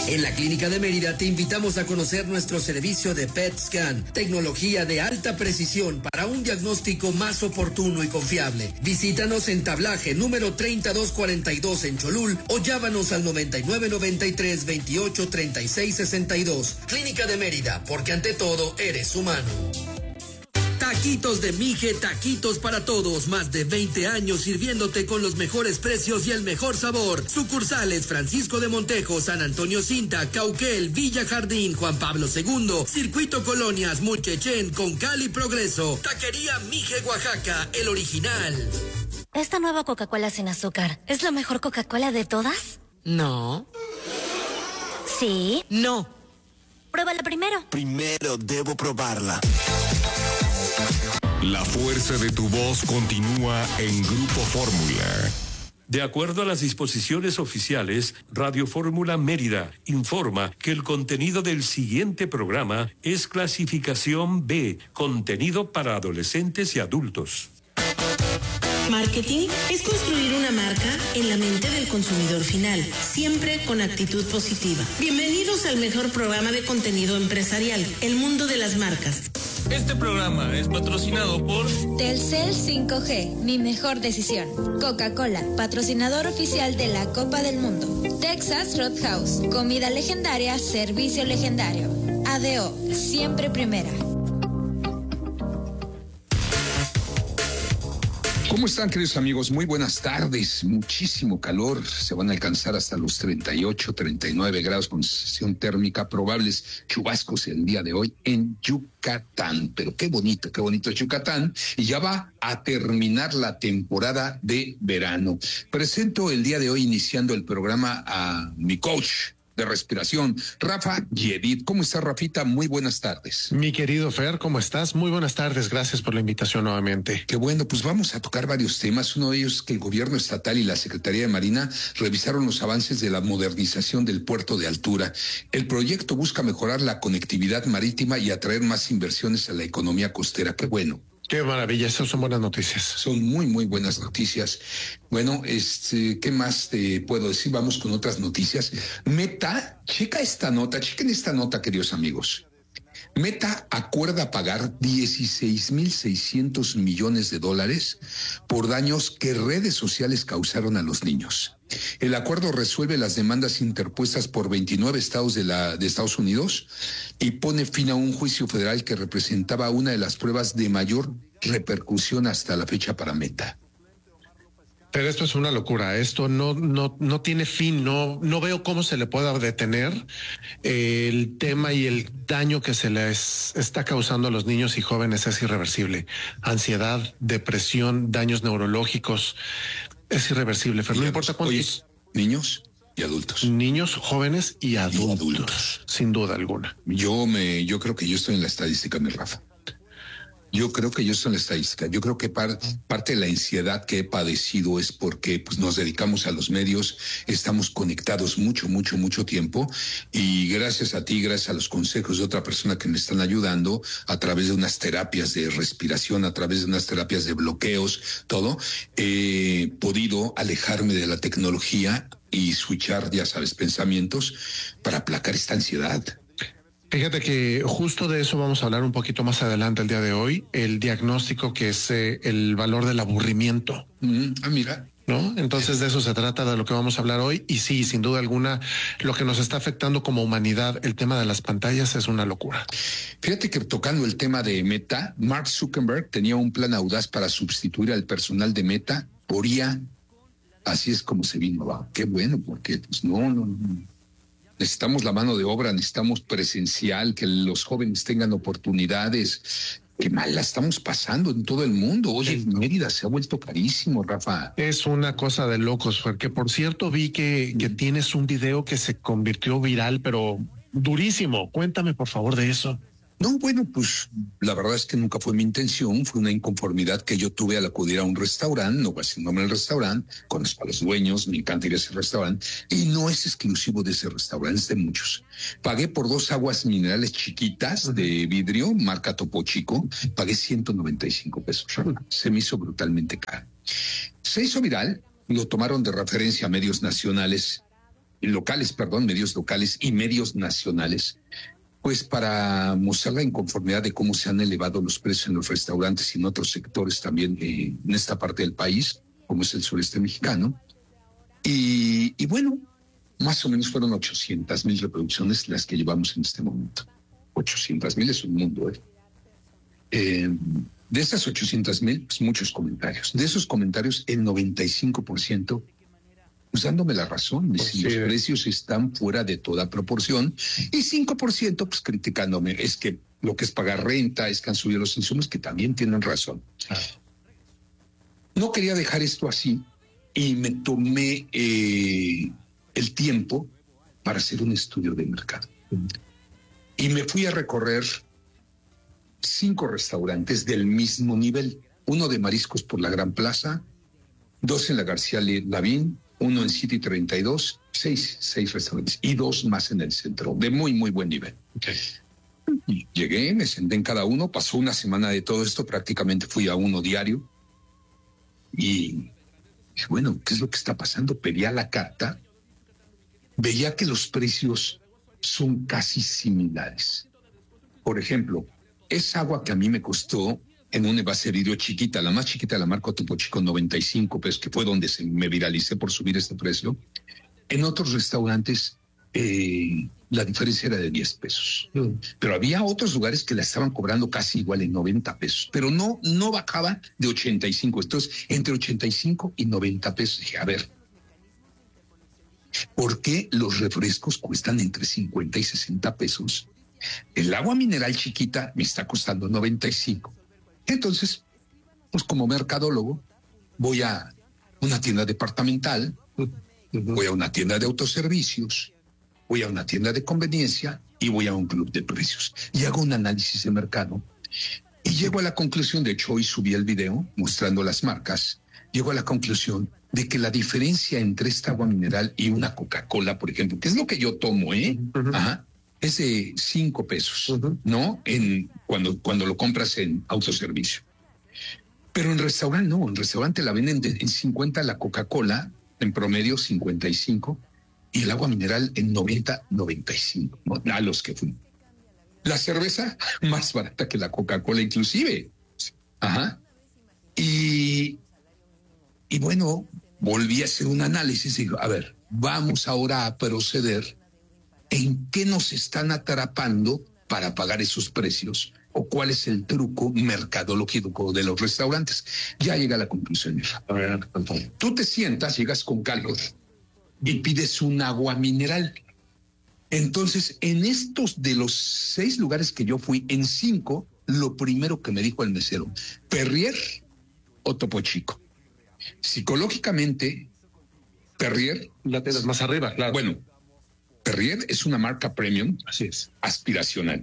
En la Clínica de Mérida te invitamos a conocer nuestro servicio de PET Scan, tecnología de alta precisión para un diagnóstico más oportuno y confiable. Visítanos en Tablaje número 3242 en Cholul o llámanos al 9993 28 36 62. Clínica de Mérida, porque ante todo eres humano. Taquitos de Mije, taquitos para todos, más de 20 años sirviéndote con los mejores precios y el mejor sabor. Sucursales Francisco de Montejo, San Antonio Cinta, Cauquel, Villa Jardín, Juan Pablo II, Circuito Colonias, Muchechén, Concal y Progreso. Taquería Mije, Oaxaca, el original. ¿Esta nueva Coca-Cola sin azúcar es la mejor Coca-Cola de todas? No. ¿Sí? No. Pruébala primero. Primero debo probarla. La fuerza de tu voz continúa en Grupo Fórmula. De acuerdo a las disposiciones oficiales, Radio Fórmula Mérida informa que el contenido del siguiente programa es clasificación B, contenido para adolescentes y adultos. Marketing es construir una marca en la mente del consumidor final, siempre con actitud positiva. Bienvenidos al mejor programa de contenido empresarial, El Mundo de las Marcas. Este programa es patrocinado por Telcel 5G, mi mejor decisión. Coca-Cola, patrocinador oficial de la Copa del Mundo. Texas Roadhouse, comida legendaria, servicio legendario. ADO, siempre primera. ¿Cómo están, queridos amigos? Muy buenas tardes. Muchísimo calor. Se van a alcanzar hasta los 38, 39 grados con sensación térmica. Probables chubascos el día de hoy en Yucatán. Pero qué bonito es Yucatán. Y ya va a terminar la temporada de verano. Presento el día de hoy, iniciando el programa, a mi coach de respiración, Rafa Yedid. ¿Cómo está, Rafita? Muy buenas tardes. Mi querido Fer, ¿cómo estás? Muy buenas tardes, gracias por la invitación nuevamente. Qué bueno, pues vamos a tocar varios temas. Uno de ellos es que el gobierno estatal y la Secretaría de Marina revisaron los avances de la modernización del puerto de altura. El proyecto busca mejorar la conectividad marítima y atraer más inversiones a la economía costera. Qué bueno. Qué maravilla, esas son buenas noticias. Son muy, muy buenas noticias. Bueno, ¿qué más te puedo decir? Vamos con otras noticias. Meta, chequen esta nota, queridos amigos. Meta acuerda pagar $16,600 millones por daños que redes sociales causaron a los niños. El acuerdo resuelve las demandas interpuestas por 29 estados de Estados Unidos y pone fin a un juicio federal que representaba una de las pruebas de mayor repercusión hasta la fecha para Meta. Pero esto es una locura, esto no tiene fin, no veo cómo se le pueda detener. El tema y el daño que se les está causando a los niños y jóvenes es irreversible. Ansiedad, depresión, daños neurológicos, es irreversible. Pero no importa cuántos. Niños y adultos. Niños, jóvenes y adultos, sin duda alguna. Yo creo que yo estoy en la estadística, mi Rafa. Yo creo que yo estoy en la estadística. Yo creo que parte de la ansiedad que he padecido es porque pues, nos dedicamos a los medios, estamos conectados mucho tiempo, y gracias a ti, gracias a los consejos de otra persona que me están ayudando a través de unas terapias de respiración, a través de unas terapias de bloqueos, todo, he podido alejarme de la tecnología y switchar, ya sabes, pensamientos para aplacar esta ansiedad. Fíjate que justo de eso vamos a hablar un poquito más adelante el día de hoy, el diagnóstico que es el valor del aburrimiento. Mira. ¿No? Entonces de eso se trata, de lo que vamos a hablar hoy. Y sí, sin duda alguna, lo que nos está afectando como humanidad, el tema de las pantallas es una locura. Fíjate que tocando el tema de Meta, Mark Zuckerberg tenía un plan audaz para sustituir al personal de Meta por IA. Así es como se vino abajo. Qué bueno, porque pues no. Necesitamos la mano de obra, necesitamos presencial, que los jóvenes tengan oportunidades. Qué mal la estamos pasando en todo el mundo. Oye, Mérida se ha vuelto carísimo, Rafa. Es una cosa de locos, porque por cierto vi que tienes un video que se convirtió viral, pero durísimo. Cuéntame por favor de eso. No, bueno, pues la verdad es que nunca fue mi intención, fue una inconformidad que yo tuve al acudir a un restaurante, no voy a decir el nombre del restaurante, conozco a los dueños, me encanta ir a ese restaurante, y no es exclusivo de ese restaurante, es de muchos. Pagué por 2 aguas minerales chiquitas de vidrio, marca Topo Chico, pagué $195. Se me hizo brutalmente caro. Se hizo viral, lo tomaron de referencia a medios nacionales, medios locales y medios nacionales, pues para mostrar la inconformidad de cómo se han elevado los precios en los restaurantes y en otros sectores también en esta parte del país, como es el sureste mexicano. Y bueno, más o menos fueron 800,000 reproducciones las que llevamos en este momento. 800,000 es un mundo, de esas 800,000, pues muchos comentarios. De esos comentarios, el 95%, pues dándome la razón, de si los precios están fuera de toda proporción, y 5%, pues criticándome. Es que lo que es pagar renta, es que han subido los insumos, que también tienen razón. No quería dejar esto así, y me tomé el tiempo para hacer un estudio de mercado. Y me fui a recorrer 5 restaurantes del mismo nivel. 1 de mariscos por la Gran Plaza, 2 en la García Lavín, 1 en City 32, 6 restaurantes y 2 más en el centro, de muy, muy buen nivel. Y llegué, me senté en cada uno, pasó una semana de todo esto, prácticamente fui a uno diario. Y dije, bueno, ¿qué es lo que está pasando? Pedía la carta, veía que los precios son casi similares. Por ejemplo, esa agua que a mí me costó en un envase de vidrio chiquita, la más chiquita de la marca Topo Chico, 95 pesos, que fue donde me viralicé por subir este precio. En otros restaurantes la diferencia era de 10 pesos. Pero había otros lugares que la estaban cobrando casi igual en 90 pesos, pero no bajaba de 85. Entonces, entre 85 y 90 pesos. Dije, a ver, ¿por qué los refrescos cuestan entre 50 y 60 pesos? El agua mineral chiquita me está costando 95. Entonces, pues como mercadólogo, voy a una tienda departamental, voy a una tienda de autoservicios, voy a una tienda de conveniencia y voy a un club de precios. Y hago un análisis de mercado y llego a la conclusión, de hecho hoy subí el video mostrando las marcas, llego a la conclusión de que la diferencia entre esta agua mineral y una Coca-Cola, por ejemplo, que es lo que yo tomo, es de 5 pesos, ¿no? Cuando lo compras en autoservicio. Pero en restaurante no, en restaurante la venden en 50 la Coca-Cola, en promedio 55, y el agua mineral en 90, 95, ¿no? A los que fui. La cerveza más barata que la Coca-Cola inclusive. Y bueno, volví a hacer un análisis y digo, a ver, vamos ahora a proceder. ¿En qué nos están atrapando para pagar esos precios? ¿O cuál es el truco mercadológico de los restaurantes? Ya llega a la conclusión. Tú te sientas, llegas con calor y pides un agua mineral. Entonces, en estos de los 6 lugares que yo fui, en 5, lo primero que me dijo el mesero, Perrier o Topo Chico. Psicológicamente, Perrier... La tienes más arriba, claro. Bueno, Perrier es una marca premium, así es, aspiracional.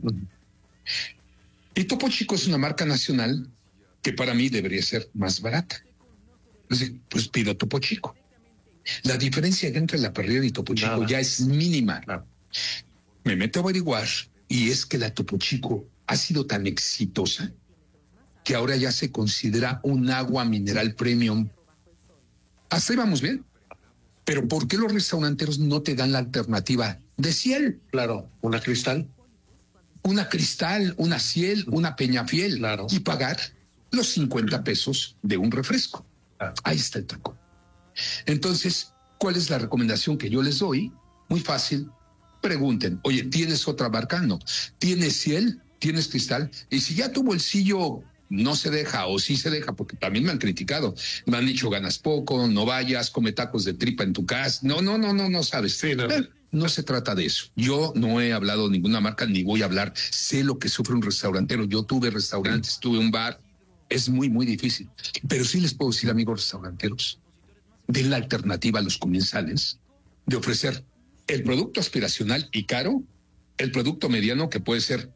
Y Topo Chico es una marca nacional que para mí debería ser más barata. Entonces, pues pido Topo Chico. La diferencia entre la Perrier y Topo Chico ya es mínima. Me meto a averiguar y es que la Topo Chico ha sido tan exitosa que ahora ya se considera un agua mineral premium. Hasta ahí vamos bien. Pero ¿por qué los restauranteros no te dan la alternativa de Ciel? Claro, una Cristal. Una Cristal, una Ciel, una Peñafiel. Claro. Y pagar los 50 pesos de un refresco. Ahí está el truco. Entonces, ¿cuál es la recomendación que yo les doy? Muy fácil. Pregunten, oye, ¿tienes otra marca? No. ¿Tienes Ciel? ¿Tienes Cristal? Y si ya tu bolsillo no se deja o sí se deja, porque también me han criticado, me han dicho ganas poco, no vayas, come tacos de tripa en tu casa. No sabes. Sí, no se trata de eso. Yo no he hablado de ninguna marca ni voy a hablar. Sé lo que sufre un restaurantero. Yo tuve restaurantes, tuve un bar. Es muy, muy difícil. Pero sí les puedo decir, amigos restauranteros, den la alternativa a los comensales de ofrecer el producto aspiracional y caro, el producto mediano que puede ser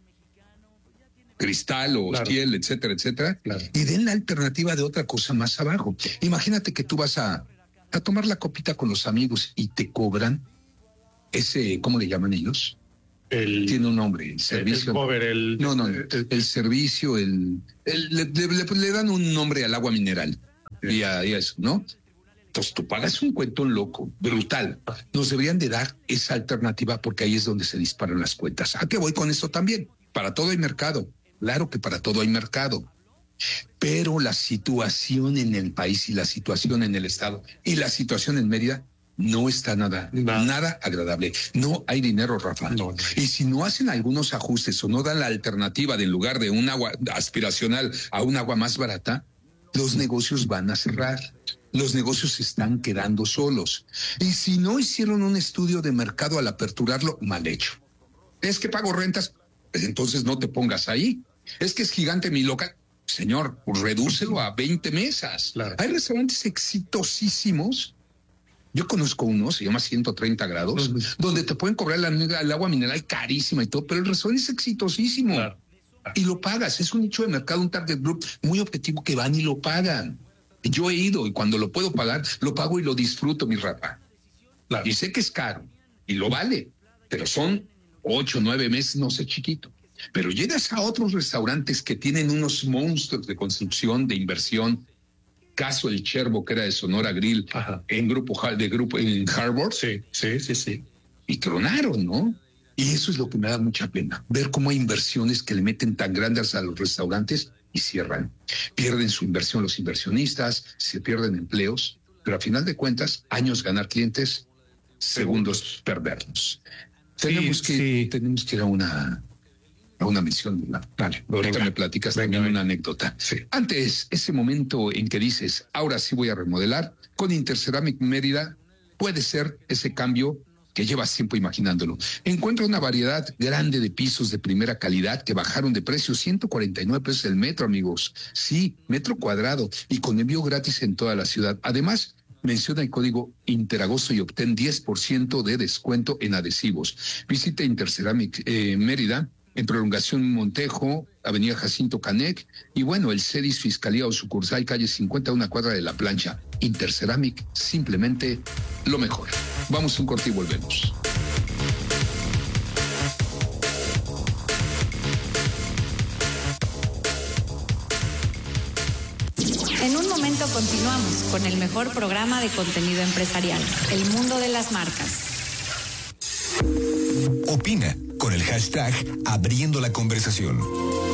Cristal o Ciel, etcétera, etcétera, y den la alternativa de otra cosa más abajo. Imagínate que tú vas a tomar la copita con los amigos y te cobran ese, ¿cómo le llaman ellos? Tiene un nombre, el servicio. El servicio, le dan un nombre al agua mineral y a eso, ¿no? Entonces tú pagas un cuentón loco, brutal. Nos deberían de dar esa alternativa porque ahí es donde se disparan las cuentas. ¿A qué voy con esto también? Para todo hay mercado. Claro que para todo hay mercado. Pero la situación en el país y la situación en el estado y la situación en Mérida no está nada agradable. No hay dinero, Rafa. No. Y si no hacen algunos ajustes o no dan la alternativa de en lugar de un agua aspiracional a un agua más barata, los negocios van a cerrar. Los negocios se están quedando solos. Y si no hicieron un estudio de mercado al aperturarlo, mal hecho. Es que pago rentas, pues entonces no te pongas ahí. Es que es gigante mi local. Señor, pues redúcelo a 20 mesas. Claro. Hay restaurantes exitosísimos. Yo conozco uno, se llama 130 grados, donde te pueden cobrar el agua mineral carísima y todo, pero el restaurante es exitosísimo. Claro. Y lo pagas. Es un nicho de mercado, un target group muy objetivo que van y lo pagan. Yo he ido y cuando lo puedo pagar, lo pago y lo disfruto, mi Rafa. Claro. Y sé que es caro y lo vale, pero son 8, 9 meses, no sé, chiquito. Pero llegas a otros restaurantes que tienen unos monstruos de construcción, de inversión. Caso El Cherbo, que era de Sonora Grill, en grupo en Harvard. Sí. Y tronaron, ¿no? Y eso es lo que me da mucha pena. Ver cómo hay inversiones que le meten tan grandes a los restaurantes y cierran. Pierden su inversión los inversionistas, se pierden empleos, pero a final de cuentas, años ganar clientes, segundos perderlos. Tenemos que ir a una misión. Vale, ahorita me platicas también una anécdota. Sí. Antes, ese momento en que dices, ahora sí voy a remodelar, con Interceramic Mérida puede ser ese cambio que llevas tiempo imaginándolo. Encuentra una variedad grande de pisos de primera calidad que bajaron de precio, 149 pesos el metro, amigos. Sí, metro cuadrado y con envío gratis en toda la ciudad. Además, menciona el código Interagosto y obtén 10% de descuento en adhesivos. Visita Interceramic Mérida, en Prolongación Montejo, Avenida Jacinto Canec, y bueno, el CEDIS Fiscalía o sucursal, calle 50, una cuadra de La Plancha. Interceramic, simplemente lo mejor. Vamos a un corte y volvemos. En un momento continuamos con el mejor programa de contenido empresarial, El Mundo de las Marcas. Opina con el hashtag Abriendo la Conversación.